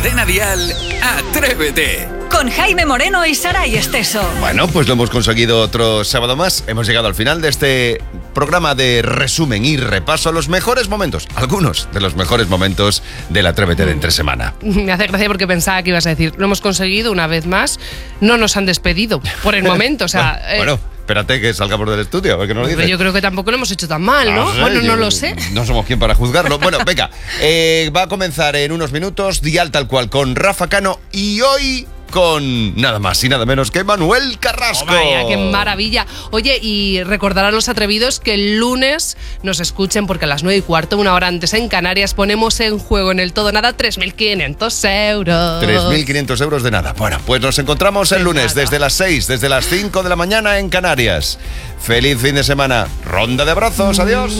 Cadena Dial, Atrévete. Con Jaime Moreno y Saray Esteso. Bueno, pues lo hemos conseguido otro sábado más. Hemos llegado al final de este programa de resumen y repaso a los mejores momentos, algunos de los mejores momentos del Atrévete de entre semana. Me hace gracia porque pensaba que ibas a decir, lo hemos conseguido una vez más, no nos han despedido por el momento, o sea... Bueno, espérate que salgamos del estudio, a ver qué nos dice. Yo creo que tampoco lo hemos hecho tan mal, ¿no? Bueno, no lo sé. No somos quien para juzgarlo. Bueno, venga, va a comenzar en unos minutos Dial Tal Cual con Rafa Cano y hoy con nada más y nada menos que Manuel Carrasco. Oh, vaya, qué maravilla. Oye, y recordar a los atrevidos que el lunes nos escuchen porque a las 9:15, una hora antes en Canarias, ponemos en juego en el todo nada 3.500 euros. 3.500 euros de nada. Bueno, pues nos encontramos el lunes desde las 6, desde las 5 de la mañana en Canarias. Feliz fin de semana. Ronda de abrazos. Adiós.